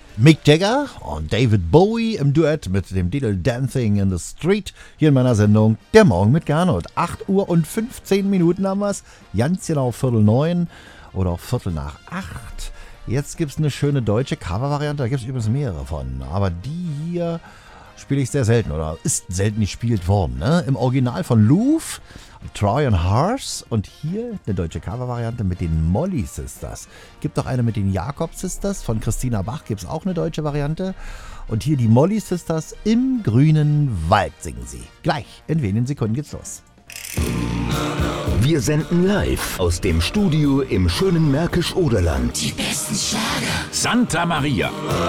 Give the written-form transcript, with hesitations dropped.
Mick Jagger und David Bowie im Duett mit dem Titel Dancing in the Street hier in meiner Sendung Der Morgen mit Gernot. 8 Uhr und 15 Minuten haben wir es. Ganz genau 8:45 oder auch 7:45. Jetzt gibt es eine schöne deutsche Cover-Variante, da gibt es übrigens mehrere von. Aber die hier spiele ich sehr selten oder ist selten gespielt worden. Ne? Im Original von Louvre, Troy and Harsh und hier eine deutsche Cover-Variante mit den Molly Sisters. Gibt auch eine mit den Jakob Sisters, von Christina Bach gibt es auch eine deutsche Variante. Und hier die Molly Sisters im grünen Wald singen sie. Gleich, in wenigen Sekunden geht's los. Wir senden live aus dem Studio im schönen Märkisch-Oderland. Die besten Schlager. Santa Maria.